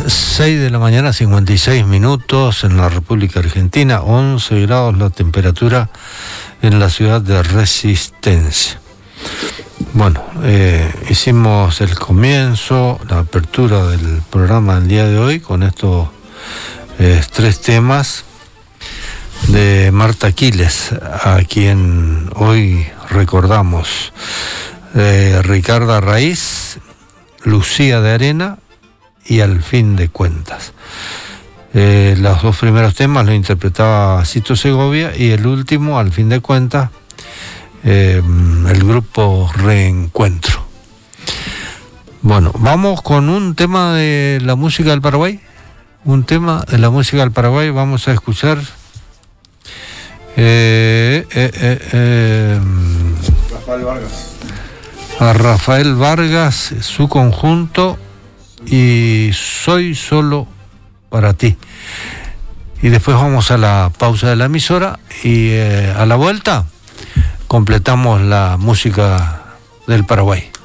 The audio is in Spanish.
6 de la mañana, 56 minutos en la República Argentina, 11 grados la temperatura en la ciudad de Resistencia. Bueno, hicimos el comienzo, la apertura del programa del día de hoy con estos 3 temas de Marta Quiles, a quien hoy recordamos. Ricarda Raíz, Lucía de Arena y Al fin de cuentas. Los 2 primeros temas lo interpretaba Cito Segovia y el último, Al fin de cuentas, el grupo Reencuentro. Bueno, vamos con un tema de la música del Paraguay. Un tema de la música del Paraguay. Vamos a escuchar Rafael Vargas. A Rafael Vargas, su conjunto y Soy solo para ti. Y después vamos a la pausa de la emisora y a la vuelta completamos la música del Paraguay.